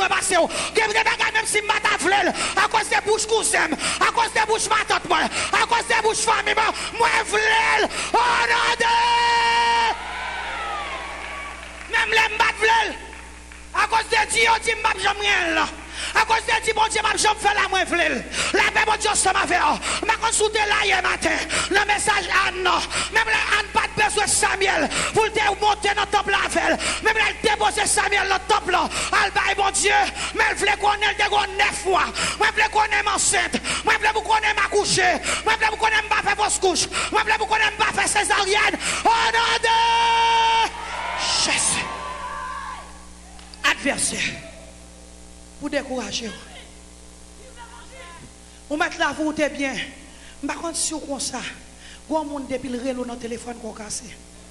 moi passer. Même si ma ta flèle, à cause des bouches cousin, à cause des bouches ma tante, moi, à cause des bouches famille, moi, flèle, oh non, même les mbats flèle, à cause de Dieu, on dit m'a jamais là. À cause de Dieu, bon Dieu, m'a jamais fait la moins flèle. La paix, bon Dieu, ça m'a fait. M'a consulté là hier matin, le message Anne, même la Anne pas de besoin de Samuel, pour te monter dans le temple la fête. Même elle déposer Samuel dans le temple là. Alba, bon Dieu, mais elle voulait qu'on ait des 9 fois. Moi, je voulais qu'on ait enceinte. Moi, je voulais qu'on ait ma coucher. Moi, je voulais qu'on ait pas fait fausse couche. Moi, je voulais qu'on ait pas fait césarienne. Oh non, de Jésus. Adversaire. Pour décourager. On met la voûte bien. Je ne sais pas si vous comme ça. Il y a des gens depuis le rélo dans le téléphone qui ont cassé.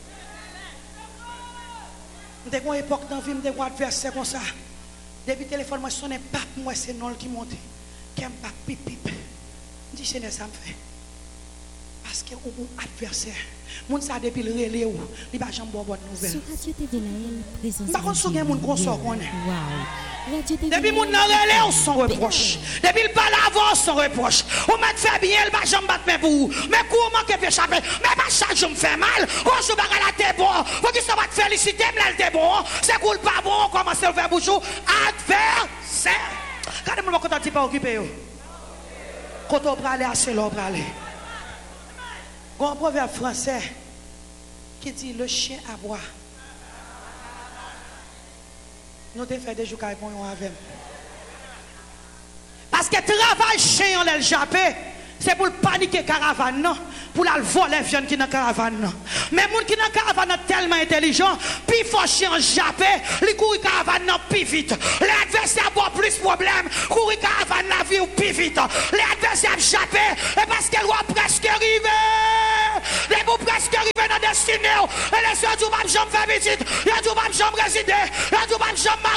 Je suis à une époque dans la vie, je suis adversaire comme ça. Depuis le téléphone, je sonne pas pour moi, c'est non qui monte. Qui aime pas pip pip. Je dis, c'est ça me fait. Parce que mon adversaire, mon ça depuis le relais, il va jamais bonne nouvelle. Sur Radio TV Laël, présence. Par contre, si mon consort qu'on est. Wow. Depuis mon relais, on s'en reproche. Depuis le parle avant, on s'en reproche. On m'a fait bien, il va jamais battre pour vous. Mais comment que fait échapper? Mais pas chaque jour me fait mal. On se bat à la tête bon. Faut que ça va te féliciter, mais elle était bon. C'est cool pas bon, on commence à faire bouchon. Adversaire. Regardez-moi quand tu pas occupé. Quand on va aller à Celo, on va aller. Il y a un proverbe français qui dit le chien aboie. Nous avons fait des jours avec nous. Parce que travail chien en l'échappé, c'est pour paniquer caravane, non? Pour la voler viande qui dans la caravane. Non? Mais les gens qui dans la caravane sont tellement intelligents, puis faut chien jappé, les courir caravane non plus vite. Les adversaires ont plus de problèmes, courir caravane la vie ou plus vite. Les adversaires jappé, et parce qu'elle va presque arriver. Les vous presque arriver dans la destinée. Et les soeurs du même jambe faire visite, il y a du même jambe résider, il y a du même jambe